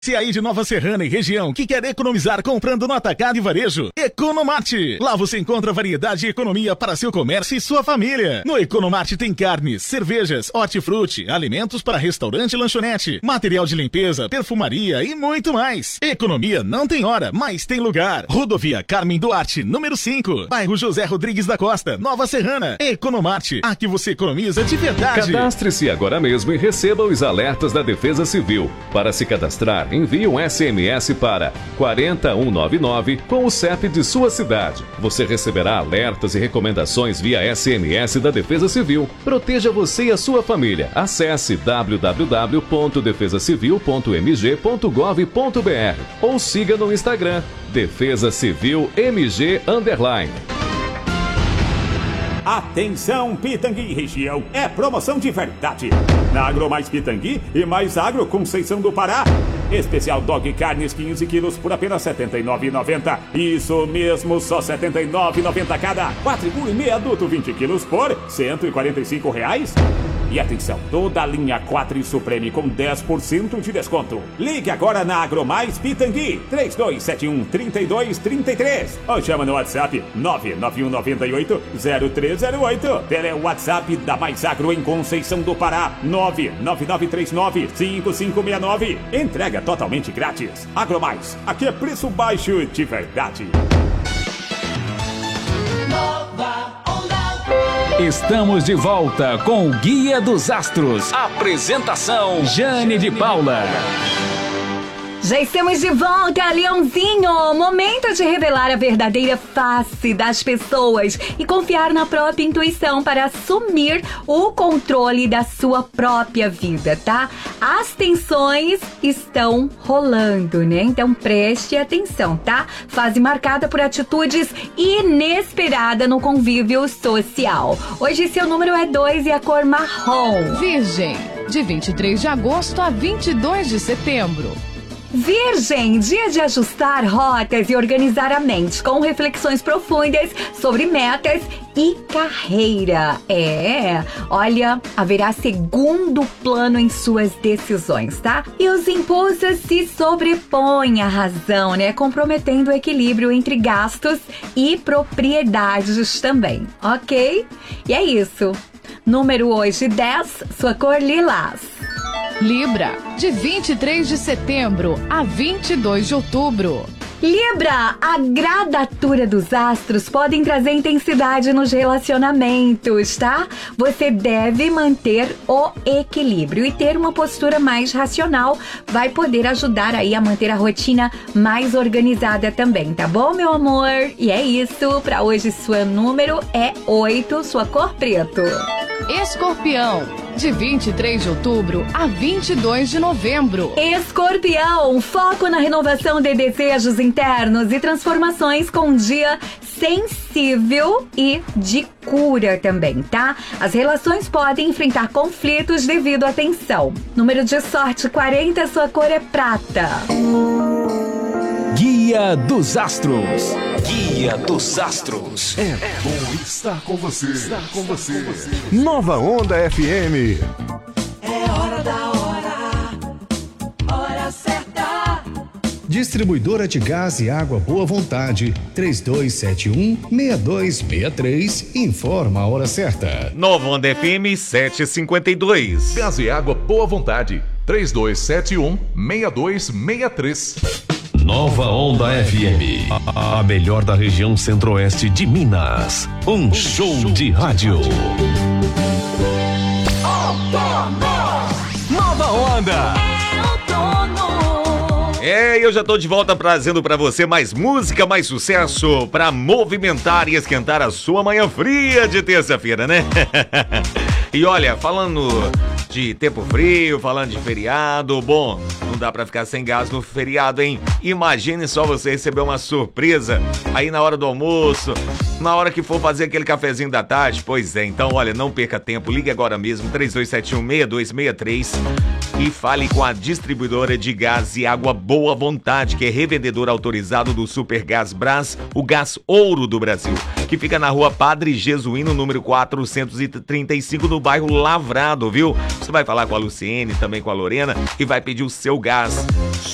Se aí de Nova Serrana e região que quer economizar comprando no atacado e varejo, Economart. Lá você encontra variedade e economia para seu comércio e sua família. No Economart tem carnes, cervejas, hortifruti, alimentos para restaurante e lanchonete, material de limpeza, perfumaria e muito mais. Economia não tem hora, mas tem lugar. Rodovia Carmen Duarte, número 5, bairro José Rodrigues da Costa, Nova Serrana. Economart, aqui você economiza de verdade. Cadastre-se agora mesmo e receba os alertas da Defesa Civil. Para se cadastrar, envie um SMS para 40199 com o CEP de sua cidade. Você receberá alertas e recomendações via SMS da Defesa Civil. Proteja você e a sua família. Acesse www.defesacivil.mg.gov.br ou siga no Instagram Defesa Civil MG _. Atenção, Pitangui região, é promoção de verdade. Na Agromais Pitangui e Mais Agro Conceição do Pará. Especial Dog Carnes 15 quilos por apenas R$ 79,90. Isso mesmo, só R$ 79,90 cada. Quadrigul e meio adulto 20 quilos por R$ 145. E atenção, toda a linha 4 e Supreme com 10% de desconto. Ligue agora na Agromais Pitangui, 3271-3233. Ou chama no WhatsApp 99198-0308. Tele WhatsApp da Mais Agro em Conceição do Pará, 99939-5569. Entrega totalmente grátis. Agromais, aqui é preço baixo de verdade. Estamos de volta com o Guia dos Astros. Apresentação: Jane de Paula. Já estamos de volta, Leãozinho! Momento de revelar a verdadeira face das pessoas e confiar na própria intuição para assumir o controle da sua própria vida, tá? As tensões estão rolando, né? Então preste atenção, tá? Fase marcada por atitudes inesperadas no convívio social. Hoje seu número é 2 e a cor marrom. Virgem, de 23 de agosto a 22 de setembro. Virgem, dia de ajustar rotas e organizar a mente com reflexões profundas sobre metas e carreira. Olha, haverá segundo plano em suas decisões, tá? E os impulsos se sobrepõem à razão, né? Comprometendo o equilíbrio entre gastos e propriedades também, ok? E é isso. Número hoje 10, sua cor lilás. Libra, de 23 de setembro a 22 de outubro. Libra, a gradatura dos astros podem trazer intensidade nos relacionamentos, tá? Você deve manter o equilíbrio e ter uma postura mais racional. Vai poder ajudar aí a manter a rotina mais organizada também, tá bom, meu amor? E é isso, pra hoje seu número é 8, sua cor preto. Escorpião, de 23 de outubro a 22 de novembro. Escorpião, foco na renovação de desejos internos e transformações com um dia sensível e de cura também, tá? As relações podem enfrentar conflitos devido à tensão. Número de sorte 40, sua cor é prata. Guia dos Astros. Guia dos Astros. É bom estar com você. Nova Onda FM. É hora da hora certa. Distribuidora de gás e água Boa Vontade, 3271-6263, informa a hora certa. Nova Onda FM 752. Gás e água Boa Vontade, 3271-6263. Nova Onda FM, a melhor da região centro-oeste de Minas. Um show de rádio. Nova Onda. Eu já tô de volta trazendo pra você mais música, mais sucesso pra movimentar e esquentar a sua manhã fria de terça-feira, né? E olha, falando de tempo frio, falando de feriado, bom, não dá pra ficar sem gás no feriado, hein? Imagine só você receber uma surpresa aí na hora do almoço, na hora que for fazer aquele cafezinho da tarde. Pois é, então olha, não perca tempo, ligue agora mesmo, 3271-6263 e fale com a distribuidora de gás e água Boa Vontade, que é revendedor autorizado do Supergás Brás, o gás ouro do Brasil, que fica na rua Padre Jesuíno, número 435, no bairro Lavrado, viu? Você vai falar com a Luciene, também com a Lorena, e vai pedir o seu gás